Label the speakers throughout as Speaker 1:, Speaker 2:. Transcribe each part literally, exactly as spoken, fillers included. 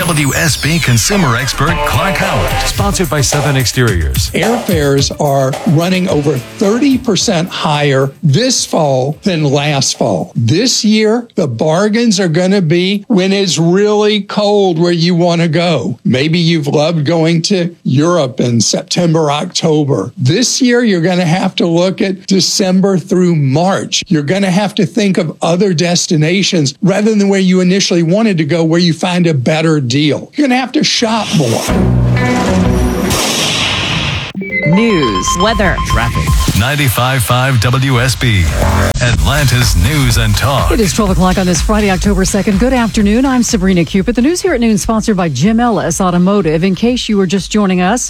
Speaker 1: W S B consumer expert Clark Howard.
Speaker 2: Sponsored by Southern Exteriors.
Speaker 3: Airfares are running over thirty percent higher this fall than last fall. This year, the bargains are going to be when it's really cold where you want to go. Maybe you've loved going to Europe in September, October. This year, you're going to have to look at December through March. You're going to have to think of other destinations rather than where you initially wanted to go, where you find a better deal. You're going to have to shop more.
Speaker 4: News, weather,
Speaker 2: traffic.
Speaker 1: ninety-five point five W S B, Atlanta's News and Talk.
Speaker 4: It is twelve o'clock on this Friday, October second. Good afternoon. I'm Sabrina Cupid. The news here at noon sponsored by Jim Ellis Automotive. In case you were just joining us,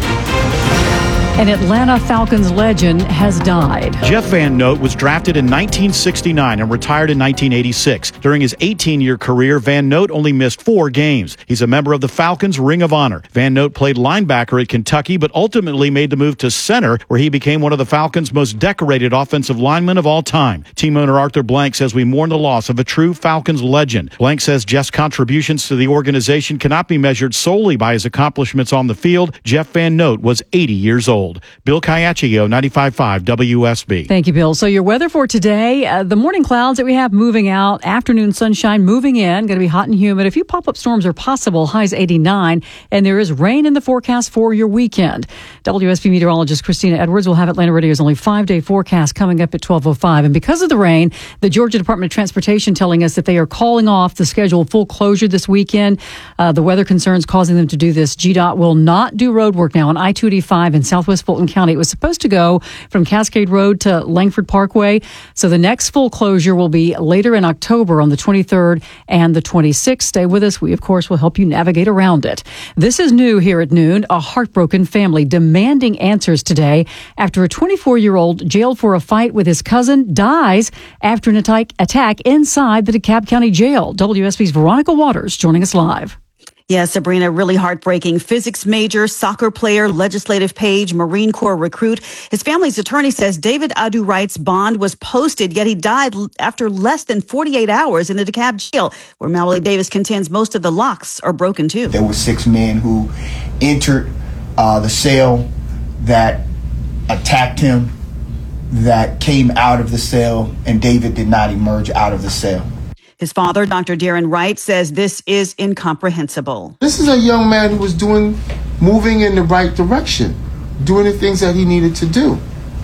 Speaker 4: an Atlanta Falcons legend has died.
Speaker 5: Jeff Van Note was drafted in nineteen sixty-nine and retired in nineteen eighty-six. During his eighteen-year career, Van Note only missed four games. He's a member of the Falcons Ring of Honor. Van Note played linebacker at Kentucky, but ultimately made the move to center, where he became one of the Falcons' most decorated offensive linemen of all time. Team owner Arthur Blank says we mourn the loss of a true Falcons legend. Blank says Jeff's contributions to the organization cannot be measured solely by his accomplishments on the field. Jeff Van Note was eighty years old. Bill Caiaccio, ninety-five point five W S B.
Speaker 4: Thank you, Bill. So your weather for today, uh, the morning clouds that we have moving out, afternoon sunshine moving in, going to be hot and humid. A few pop-up storms are possible, highs eighty-nine, and there is rain in the forecast for your weekend. W S B meteorologist Christina Edwards will have Atlanta Radio's only five-day forecast coming up at twelve oh five. And because of the rain, the Georgia Department of Transportation telling us that they are calling off the scheduled full closure this weekend. Uh, the weather concerns causing them to do this. G DOT will not do road work now on I two eighty-five in southwest Fulton County. It was supposed to go from Cascade Road to Langford Parkway. So the next full closure will be later in October on the twenty-third and the twenty-sixth. Stay with us. We, of course, will help you navigate around it. This is new here at noon. A heartbroken family demanding answers today after a twenty-four-year-old jailed for a fight with his cousin dies after an attack, attack inside the DeKalb County Jail. W S B's Veronica Waters joining us live.
Speaker 6: Yeah, Sabrina, really heartbreaking. Physics major, soccer player, legislative page, Marine Corps recruit. His family's attorney says David Adu Wright's bond was posted, yet he died after less than forty-eight hours in the DeKalb jail, where Mallory Davis contends most of the locks are broken too.
Speaker 7: There were six men who entered uh, the cell that attacked him, that came out of the cell, and David did not emerge out of the cell.
Speaker 6: His father, Doctor Darren Wright, says this is incomprehensible.
Speaker 8: This is a young man who was doing, moving in the right direction, doing the things that he needed to do.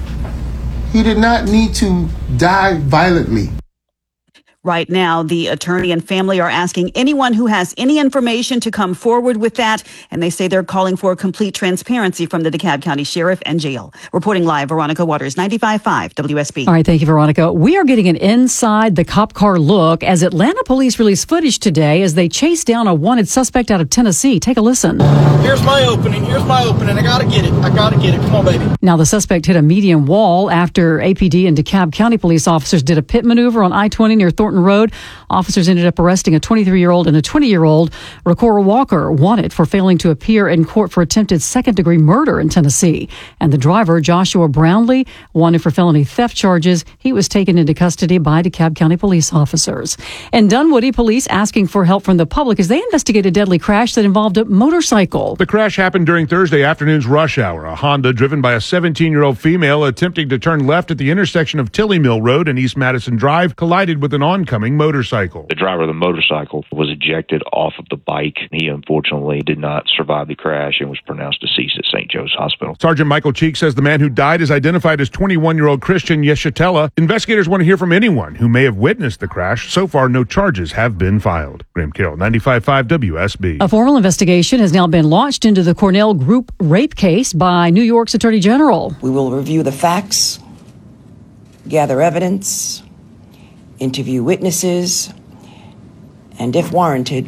Speaker 8: He did not need to die violently.
Speaker 6: Right now, the attorney and family are asking anyone who has any information to come forward with that, and they say they're calling for complete transparency from the DeKalb County Sheriff and jail. Reporting live, Veronica Waters, ninety-five point five W S B.
Speaker 4: All right, thank you, Veronica. We are getting an inside the cop car look as Atlanta police release footage today as they chase down a wanted suspect out of Tennessee. Take a listen.
Speaker 9: Here's my opening. Here's my opening. I gotta get it. I gotta get it. Come on, baby.
Speaker 4: Now, the suspect hit a median wall after A P D and DeKalb County police officers did a pit maneuver on I twenty near Thornton Road. Officers ended up arresting a twenty-three-year-old and a twenty-year-old. Ricora Walker wanted for failing to appear in court for attempted second-degree murder in Tennessee. And the driver, Joshua Brownlee, wanted for felony theft charges. He was taken into custody by DeKalb County police officers. And Dunwoody police asking for help from the public as they investigate a deadly crash that involved a motorcycle.
Speaker 10: The crash happened during Thursday afternoon's rush hour. A Honda driven by a seventeen-year-old female attempting to turn left at the intersection of Tilly Mill Road and East Madison Drive collided with an oncoming motorcycle.
Speaker 11: The driver of the motorcycle was ejected off of the bike. He unfortunately did not survive the crash and was pronounced deceased at Saint Joe's Hospital.
Speaker 10: Sergeant Michael Cheek says the man who died is identified as twenty-one-year-old Christian Yeshatella. Investigators want to hear from anyone who may have witnessed the crash. So far, no charges have been filed. Graham Carroll, ninety-five point five W S B.
Speaker 4: A formal investigation has now been launched into the Cornell Group rape case by New York's Attorney General.
Speaker 12: We will review the facts, gather evidence, interview witnesses, and if warranted,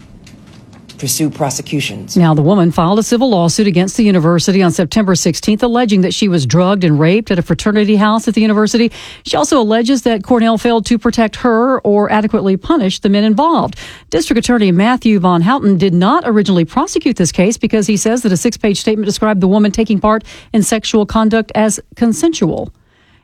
Speaker 12: pursue prosecutions.
Speaker 4: Now, the woman filed a civil lawsuit against the university on September sixteenth, alleging that she was drugged and raped at a fraternity house at the university. She also alleges that Cornell failed to protect her or adequately punish the men involved. District Attorney Matthew Von Houten did not originally prosecute this case because he says that a six-page statement described the woman taking part in sexual conduct as consensual.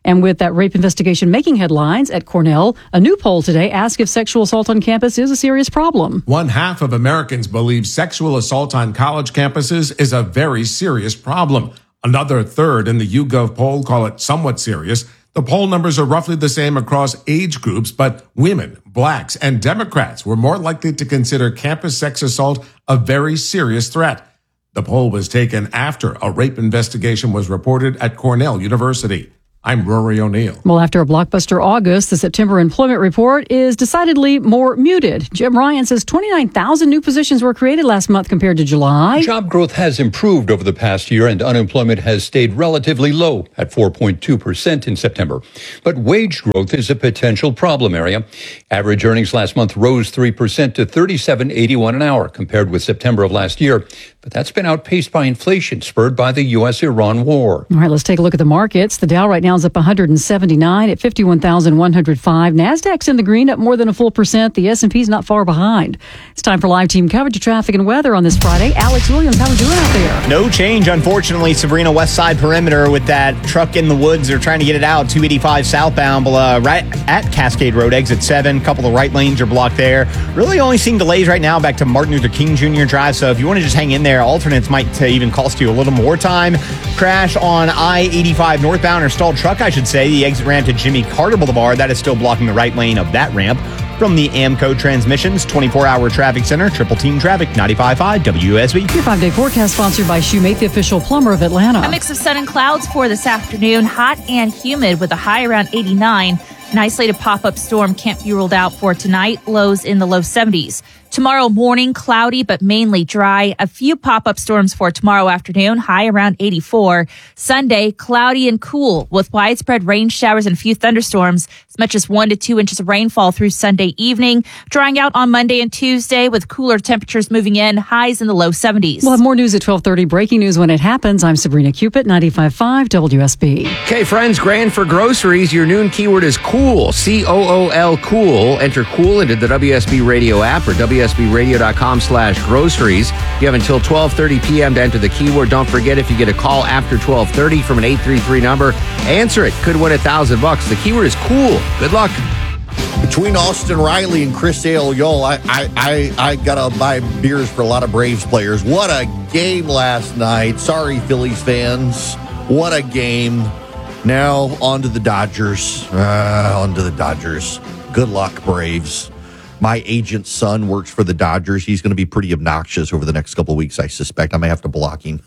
Speaker 4: And with that rape investigation making headlines at Cornell, a new poll today asks if sexual assault on campus is a serious problem.
Speaker 13: One half of Americans believe sexual assault on college campuses is a very serious problem. Another third in the YouGov poll call it somewhat serious. The poll numbers are roughly the same across age groups, but women, blacks, and Democrats were more likely to consider campus sex assault a very serious threat. The poll was taken after a rape investigation was reported at Cornell University. I'm Rory O'Neill.
Speaker 4: Well, after a blockbuster August, the September employment report is decidedly more muted. Jim Ryan says twenty-nine thousand new positions were created last month compared to July.
Speaker 14: Job growth has improved over the past year, and unemployment has stayed relatively low at four point two percent in September. But wage growth is a potential problem area. Average earnings last month rose three percent to thirty-seven eighty-one an hour compared with September of last year. But that's been outpaced by inflation spurred by the U S Iran war.
Speaker 4: All right, let's take a look at the markets. The Dow right now is up one hundred seventy-nine at fifty-one thousand one hundred five. NASDAQ's in the green, up more than a full percent. The S and P's not far behind. It's time for live team coverage of traffic and weather on this Friday. Alex Williams, how are we doing out there?
Speaker 15: No change, unfortunately. Sabrina, west side perimeter with that truck in the woods. They're trying to get it out. two eighty-five southbound, uh, right at Cascade Road, exit seven. A couple of right lanes are blocked there. Really only seeing delays right now back to Martin Luther King Junior Drive. So if you want to just hang in there, alternates might even cost you a little more time. Crash on I eighty-five northbound, or stalled truck, I should say. The exit ramp to Jimmy Carter Boulevard. That is still blocking the right lane of that ramp. From the Amco Transmissions twenty-four hour Traffic Center, Triple Team Traffic, ninety-five point five W U S B.
Speaker 4: Your five-day forecast sponsored by Shoemate, the official plumber of Atlanta.
Speaker 16: A mix of sun and clouds for this afternoon. Hot and humid with a high around eighty-nine. An isolated pop-up storm can't be ruled out for tonight. Lows in the low seventies. Tomorrow morning, cloudy but mainly dry. A few pop-up storms for tomorrow afternoon, high around eighty-four. Sunday, cloudy and cool with widespread rain showers and a few thunderstorms. As much as one to two inches of rainfall through Sunday evening. Drying out on Monday and Tuesday with cooler temperatures moving in, highs in the low seventies.
Speaker 4: We'll have more news at twelve thirty. Breaking news when it happens. I'm Sabrina Cupid, ninety-five point five W S B.
Speaker 17: Okay, friends, grand for groceries. Your noon keyword is cool. C O O L, cool. Enter cool into the W S B radio app or W S B radio dot com slash groceries. You have until twelve thirty p.m. to enter the keyword. Don't forget, if you get a call after twelve thirty from an eight three three number, answer it. Could win a thousand bucks. The keyword is cool. Good luck.
Speaker 18: Between Austin Riley and Chris Ayola, I, I, I, I got to buy beers for a lot of Braves players. What a game last night. Sorry, Phillies fans. What a game. Now on to the Dodgers. Uh, on to the Dodgers. Good luck, Braves. My agent's son works for the Dodgers. He's going to be pretty obnoxious over the next couple of weeks, I suspect. I may have to block him.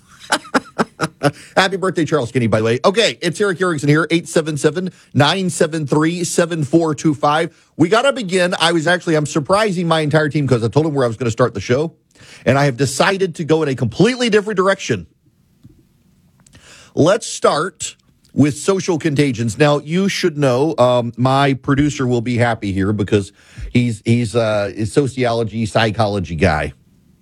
Speaker 18: Happy birthday, Charles Kinney, by the way. Okay, it's Eric Erickson here, eight seven seven, nine seven three, seven four two five. We got to begin. I was actually, I'm surprising my entire team because I told them where I was going to start the show, and I have decided to go in a completely different direction. Let's start with social contagions. Now, you should know, um, my producer will be happy here because he's he's uh, a sociology, psychology guy.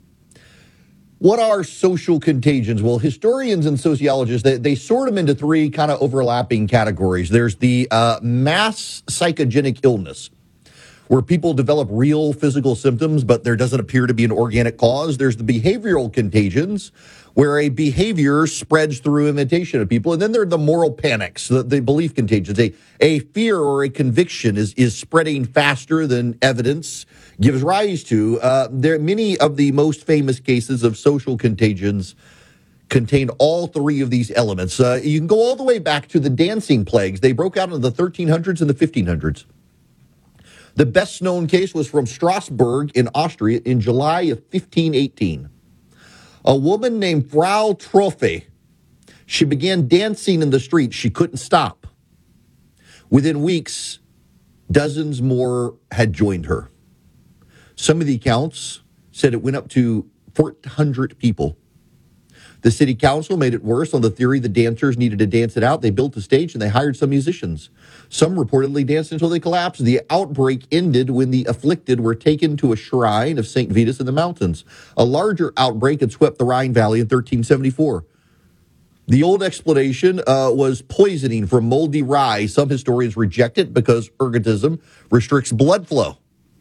Speaker 18: What are social contagions? Well, historians and sociologists, they, they sort them into three kind of overlapping categories. There's the uh, mass psychogenic illness, where people develop real physical symptoms, but there doesn't appear to be an organic cause. There's the behavioral contagions, where a behavior spreads through imitation of people. And then there are the moral panics, the, the belief contagions. A, a fear or a conviction is, is spreading faster than evidence gives rise to. Uh, there are many of the most famous cases of social contagions contain all three of these elements. Uh, you can go all the way back to the dancing plagues. They broke out in the thirteen hundreds and the fifteen hundreds. The best known case was from Strasbourg in Austria in July of fifteen eighteen. A woman named Frau Trophe, she began dancing in the street. She couldn't stop. Within weeks, dozens more had joined her. Some of the accounts said it went up to four hundred people. The city council made it worse on the theory the dancers needed to dance it out. They built a stage and they hired some musicians. Some reportedly danced until they collapsed. The outbreak ended when the afflicted were taken to a shrine of Saint Vitus in the mountains. A larger outbreak had swept the Rhine Valley in thirteen seventy-four. The old explanation uh, was poisoning from moldy rye. Some historians reject it because ergotism restricts blood flow.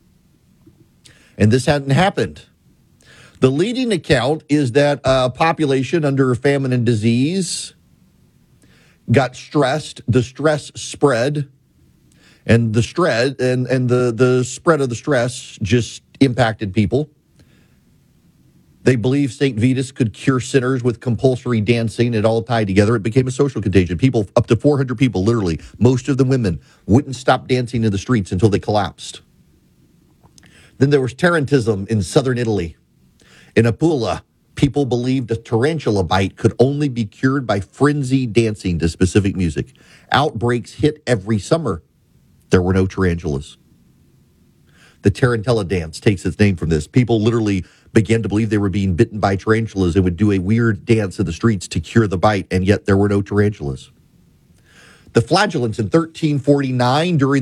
Speaker 18: And this hadn't happened. The leading account is that a population under famine and disease got stressed. The stress spread, and the stress and, and the, the spread of the stress just impacted people. They believed Saint Vitus could cure sinners with compulsory dancing. It all tied together. It became a social contagion. People, up to four hundred people, literally, most of them women, wouldn't stop dancing in the streets until they collapsed. Then there was tarantism in southern Italy. In Apula, people believed a tarantula bite could only be cured by frenzied dancing to specific music. Outbreaks hit every summer. There were no tarantulas. The tarantella dance takes its name from this. People literally began to believe they were being bitten by tarantulas and would do a weird dance in the streets to cure the bite, and yet there were no tarantulas. The flagellants in thirteen forty-nine during